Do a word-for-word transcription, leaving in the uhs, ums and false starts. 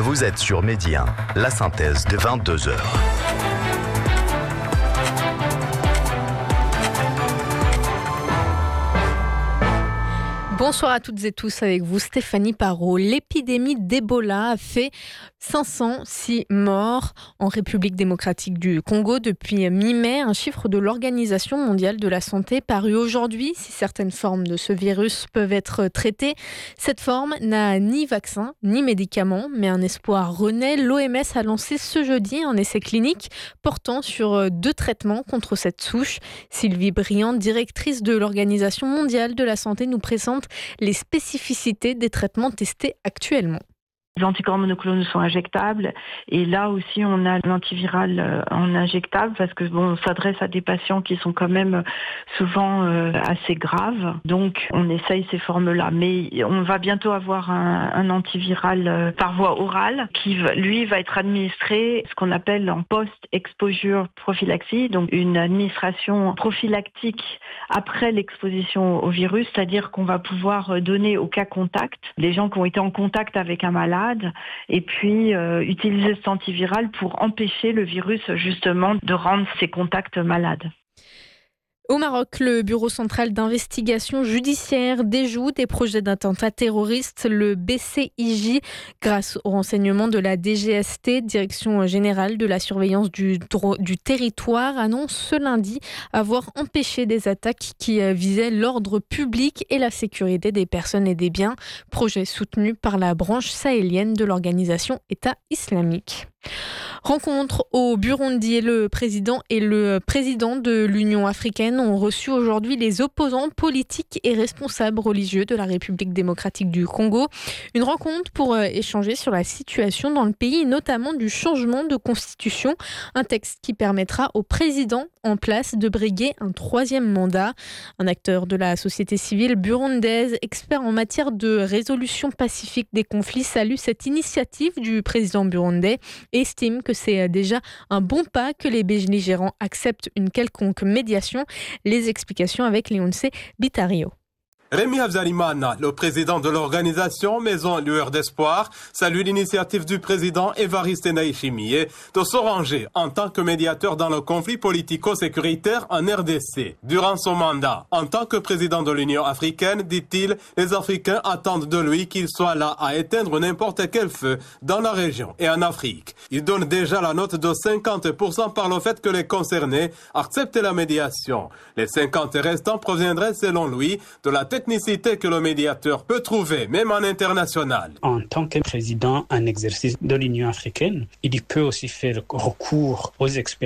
Vous êtes sur Midi un, la synthèse de vingt-deux heures. Bonsoir à toutes et tous, avec vous Stéphanie Parot. L'épidémie d'Ebola a fait cinq cent six morts en République démocratique du Congo depuis mi-mai, un chiffre de l'Organisation mondiale de la santé paru aujourd'hui. Si certaines formes de ce virus peuvent être traitées, cette forme n'a ni vaccin ni médicament, mais un espoir renaît. L'O M S a lancé ce jeudi un essai clinique portant sur deux traitements contre cette souche. Sylvie Briand, directrice de l'Organisation mondiale de la santé, nous présente les spécificités des traitements testés actuellement. Les anticorps monoclonaux sont injectables et là aussi on a l'antiviral en injectable parce que bon, on s'adresse à des patients qui sont quand même souvent euh, assez graves. Donc on essaye ces formes-là. Mais on va bientôt avoir un, un antiviral euh, par voie orale qui lui va être administré ce qu'on appelle en post-exposure prophylaxie, donc une administration prophylactique après l'exposition au virus, c'est-à-dire qu'on va pouvoir donner au cas contact, les gens qui ont été en contact avec un malade, et puis euh, utiliser cet antiviral pour empêcher le virus justement de rendre ses contacts malades. Au Maroc, le Bureau central d'investigation judiciaire déjoue des projets d'attentats terroristes. Le B C I J, grâce au renseignement de la D G S T, Direction générale de la surveillance du, dro- du territoire, annonce ce lundi avoir empêché des attaques qui visaient l'ordre public et la sécurité des personnes et des biens. Projet soutenu par la branche sahélienne de l'organisation État islamique. Rencontre au Burundi. Le président et le président de l'Union africaine ont reçu aujourd'hui les opposants politiques et responsables religieux de la République démocratique du Congo. Une rencontre pour échanger sur la situation dans le pays, notamment du changement de constitution, un texte qui permettra au président en place de briguer un troisième mandat. Un acteur de la société civile burundaise, expert en matière de résolution pacifique des conflits, salue cette initiative du président burundais et estime que c'est déjà un bon pas que les belligérants acceptent une quelconque médiation. Les explications avec Léoncé Bitario. Rémi Habzalimana, le président de l'organisation Maison Lueur d'Espoir, salue l'initiative du président Évariste Ndayishimiye de se ranger en tant que médiateur dans le conflit politico-sécuritaire en R D C. Durant son mandat, en tant que président de l'Union africaine, dit-il, les Africains attendent de lui qu'il soit là à éteindre n'importe quel feu dans la région et en Afrique. Il donne déjà la note de cinquante pour cent par le fait que les concernés acceptent la médiation. Les cinquante restants proviendraient, selon lui, de la technicité que le médiateur peut trouver, même en international. En tant que président en exercice de l'Union africaine, il peut aussi faire recours aux experts